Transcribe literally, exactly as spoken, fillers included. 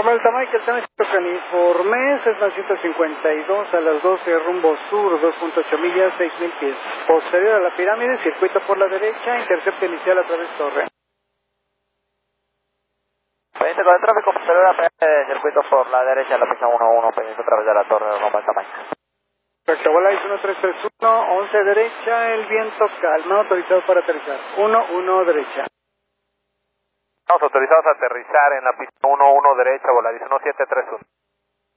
Como el Tamaica, el tránsito caniforme, Cessna ciento cincuenta y dos a las doce, rumbo sur, dos punto ocho millas, seis mil pies. Posterior a la pirámide, circuito por la derecha, intercepto inicial a través torre. Pendiente con el tráfico posterior a eh, circuito por la derecha, la pista uno uno, pendiente a través de la torre, rumbo al Tamaica. Perfecto, Volaris uno tres tres uno, once derecha, el viento calma, autorizado para aterrizar. uno uno derecha. Estamos autorizados a aterrizar en la pista uno uno derecha, Volaris uno siete tres uno.